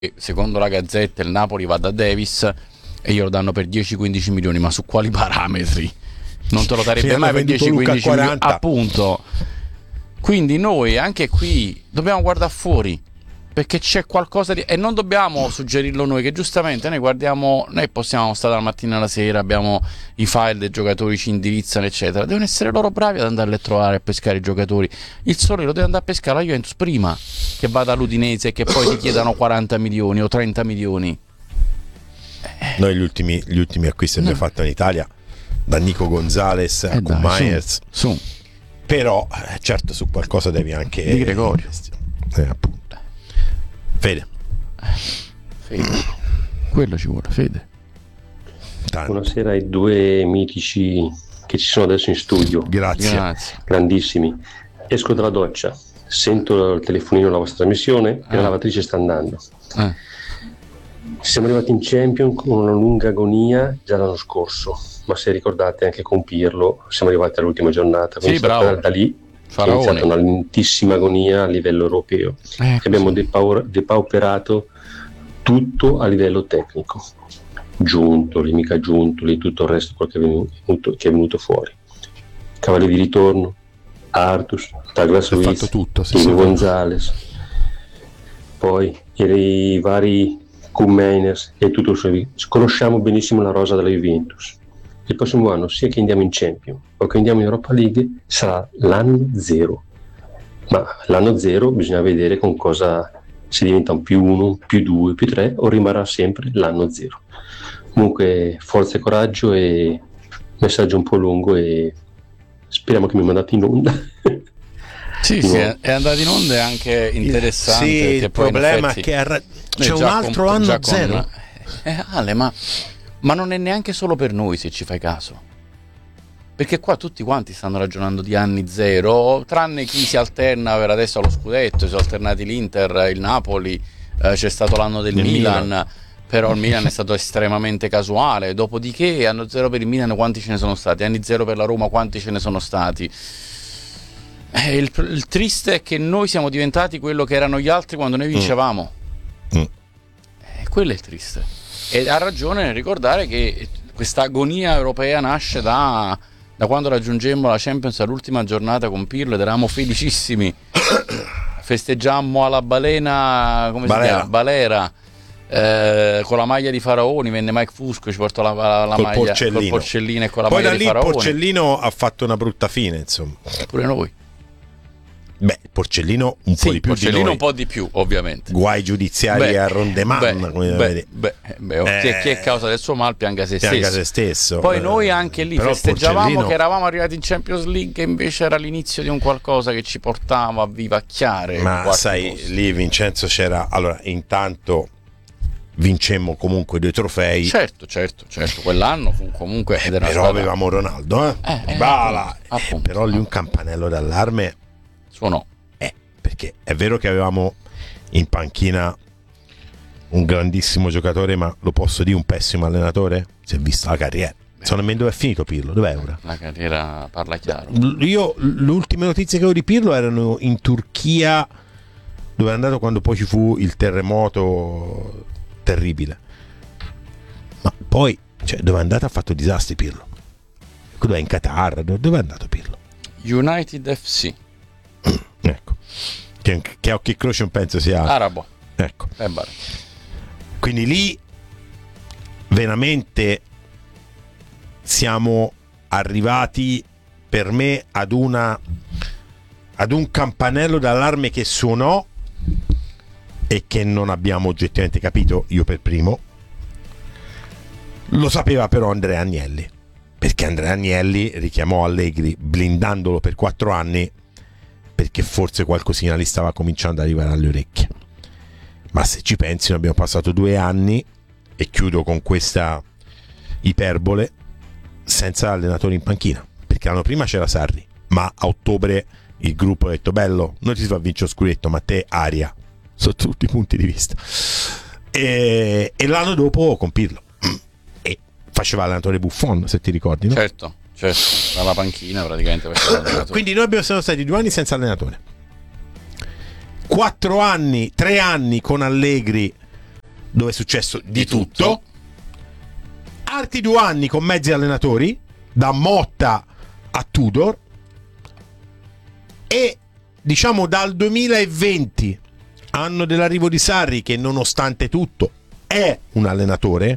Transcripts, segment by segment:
secondo la Gazzetta il Napoli va da Davis e glielo danno per 10-15 milioni, ma su quali parametri? Non te lo darebbe mai per 10-15 milioni, appunto. Quindi noi anche qui dobbiamo guardare fuori, perché c'è qualcosa di... e non dobbiamo suggerirlo noi, che giustamente noi guardiamo, noi possiamo stare dalla mattina alla sera, abbiamo i file dei giocatori, ci indirizzano eccetera, devono essere loro bravi ad andarli a trovare, a pescare i giocatori. Il Sole lo deve andare a pescare la Juventus prima che vada all'Udinese e che poi ti chiedano 40 milioni o 30 milioni. Noi gli ultimi acquisti che abbiamo fatto in Italia, da Nico Gonzalez a Myers, su. Però certo su qualcosa devi anche Di Gregorio, appunto. Fede, quello ci vuole, Fede. tanto. Buonasera ai due mitici che ci sono adesso in studio. Grazie. Grandissimi. Esco dalla doccia, sento il telefonino della vostra trasmissione e la lavatrice sta andando. Siamo arrivati in Champions con una lunga agonia già l'anno scorso, ma se ricordate anche con Pirlo siamo arrivati all'ultima giornata, quindi bravo. da lì è iniziata una lentissima agonia a livello europeo, che abbiamo depauperato tutto a livello tecnico, Giuntoli, mica Giuntoli, tutto il resto che è venuto fuori, cavalli di ritorno, Artus, Douglas Luiz, Nico Gonzalez, poi i vari Mainers e tutto il suo. Conosciamo benissimo la rosa della Juventus. Il prossimo anno, sia che andiamo in Champions o che andiamo in Europa League, sarà l'anno zero. Ma l'anno zero bisogna vedere con cosa, se diventa un +1, +2, +3 o rimarrà sempre l'anno zero. Comunque forza e coraggio, e messaggio un po' lungo e speriamo che mi mandate in onda. Sì, è andato in onda, è anche interessante. Sì, il problema è che c'è un altro anno zero. Ale, ma non è neanche solo per noi, se ci fai caso, perché qua tutti quanti stanno ragionando di anni zero, tranne chi si alterna per adesso allo scudetto. Si sono alternati l'Inter, il Napoli, c'è stato l'anno del Milan, però il Milan è stato estremamente casuale. Dopodiché anno zero per il Milan quanti ce ne sono stati? Anni zero per la Roma quanti ce ne sono stati? Il triste è che noi siamo diventati quello che erano gli altri quando noi vincevamo. Quello è il triste. E ha ragione nel ricordare che questa agonia europea nasce da quando raggiungemmo la Champions all'ultima giornata con Pirlo ed eravamo felicissimi. Festeggiammo alla balena, come si chiama? Balera. Con la maglia di Faraoni, venne Mike Fusco, ci portò la maglia col Porcellino e con la poi maglia di Faraoni. Poi da lì Porcellino ha fatto una brutta fine, insomma. Pure noi. Beh, Porcellino un po' di più Porcellino di noi. un po' di più, ovviamente. Guai giudiziari a Rondeman, chi è causa del suo mal pianga se stesso. Poi noi anche lì festeggiavamo che eravamo arrivati in Champions League, e invece era l'inizio di un qualcosa che ci portava a vivacchiare. Ma sai, lì Vincenzo c'era. Allora, intanto vincemmo comunque 2 trofei. Certo, quell'anno fu comunque però avevamo Ronaldo, Dybala, appunto, però lì un campanello d'allarme suonò. Perché è vero che avevamo in panchina un grandissimo giocatore, ma lo posso dire un pessimo allenatore? Si è vista la carriera. So nemmeno dove è finito Pirlo, dov'è ora? La carriera parla chiaro. Io le ultime notizie che avevo di Pirlo erano in Turchia, dove è andato quando poi ci fu il terremoto terribile. Ma poi, dove è andato ha fatto disastri Pirlo. Dov'è, in Qatar? Dove è andato Pirlo? United FC. Ecco. Che a occhi e croce non penso sia arabo. Ecco. Quindi lì veramente siamo arrivati, per me, ad un campanello d'allarme che suonò e che non abbiamo oggettivamente capito, io per primo. Lo sapeva però Andrea Agnelli, perché Andrea Agnelli richiamò Allegri blindandolo per 4 anni, perché forse qualcosina gli stava cominciando ad arrivare alle orecchie. Ma se ci pensi, noi abbiamo passato 2 anni, e chiudo con questa iperbole, senza allenatore in panchina, perché l'anno prima c'era Sarri, ma a ottobre il gruppo ha detto: bello, noi ti si va a vincere lo scudetto, ma te aria, sotto tutti i punti di vista. E l'anno dopo con Pirlo, e faceva allenatore Buffon, se ti ricordi, no? Certo, dalla panchina praticamente. Quindi noi siamo stati 2 anni senza allenatore, 4 anni, 3 anni con Allegri dove è successo di tutto. Altri 2 anni con mezzi allenatori, da Motta a Tudor, e diciamo dal 2020, anno dell'arrivo di Sarri, che nonostante tutto è un allenatore.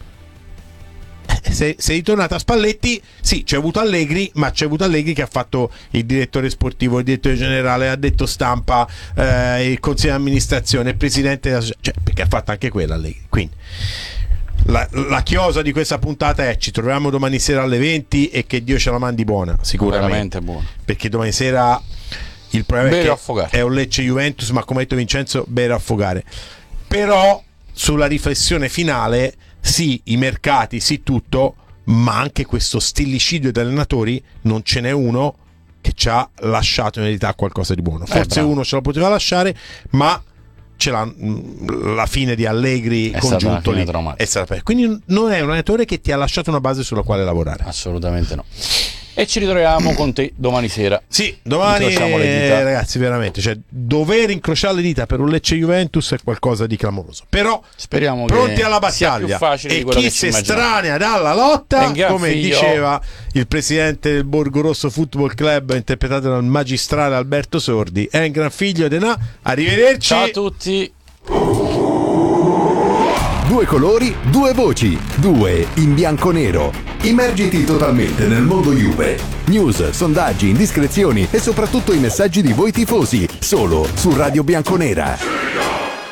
Se è ritornato a Spalletti, sì, c'è avuto Allegri, ma c'è avuto Allegri che ha fatto il direttore sportivo, il direttore generale, ha detto stampa, il consiglio di amministrazione, il presidente della società, cioè, perché ha fatto anche quello Allegri. Quindi la chiosa di questa puntata è: ci troviamo domani sera alle 20 e che Dio ce la mandi buona, sicuramente buona, perché domani sera il problema è che è un Lecce Juventus, ma come ha detto Vincenzo, bere affogare. Però sulla riflessione finale, sì, i mercati, sì, tutto, ma anche questo stillicidio di allenatori, non ce n'è uno che ci ha lasciato in verità qualcosa di buono. Forse uno ce lo poteva lasciare, ma c'è la fine di Allegri è congiunto lì è stata, quindi non è un allenatore che ti ha lasciato una base sulla quale lavorare. Assolutamente no. E ci ritroviamo con te domani sera. Sì, domani ragazzi, veramente, cioè, dover incrociare le dita per un Lecce Juventus è qualcosa di clamoroso. Però speriamo pronti che alla battaglia, e chi si estranea dalla lotta, come diceva il presidente del Borgo Rosso Football Club, interpretato dal magistrale Alberto Sordi, è un gran figlio de na. Arrivederci. Ciao a tutti. 2 colori, 2 voci, 2 in bianco-nero. Immergiti totalmente nel mondo Juve. News, sondaggi, indiscrezioni e soprattutto i messaggi di voi tifosi, solo su Radio Bianconera.